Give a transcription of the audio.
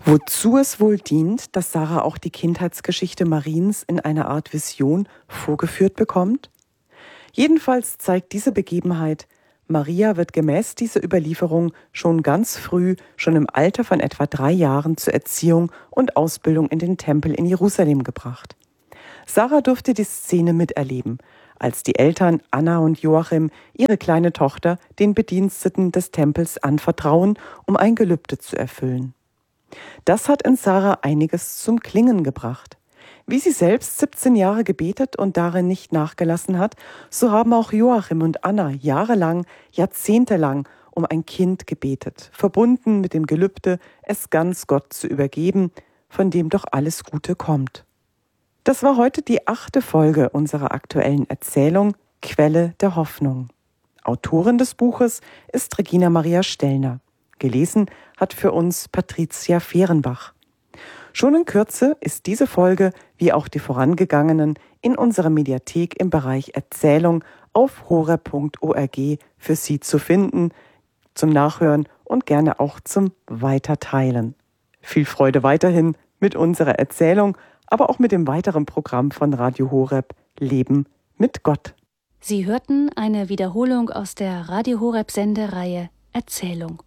Wozu es wohl dient, dass Sarah auch die Kindheitsgeschichte Mariens in einer Art Vision vorgeführt bekommt? Jedenfalls zeigt diese Begebenheit, Maria wird gemäß dieser Überlieferung schon ganz früh, schon im Alter von etwa 3 Jahren zur Erziehung und Ausbildung in den Tempel in Jerusalem gebracht. Sarah durfte die Szene miterleben, als die Eltern Anna und Joachim ihre kleine Tochter den Bediensteten des Tempels anvertrauen, um ein Gelübde zu erfüllen. Das hat in Sarah einiges zum Klingen gebracht. Wie sie selbst 17 Jahre gebetet und darin nicht nachgelassen hat, so haben auch Joachim und Anna jahrelang, jahrzehntelang um ein Kind gebetet, verbunden mit dem Gelübde, es ganz Gott zu übergeben, von dem doch alles Gute kommt. Das war heute die 8. Folge unserer aktuellen Erzählung Quelle der Hoffnung. Autorin des Buches ist Regina Maria Stellner. Gelesen hat für uns Patricia Fehrenbach. Schon in Kürze ist diese Folge, wie auch die vorangegangenen, in unserer Mediathek im Bereich Erzählung auf horeb.org für Sie zu finden, zum Nachhören und gerne auch zum Weiterteilen. Viel Freude weiterhin mit unserer Erzählung, aber auch mit dem weiteren Programm von Radio Horeb Leben mit Gott. Sie hörten eine Wiederholung aus der Radio Horeb Sendereihe Erzählung.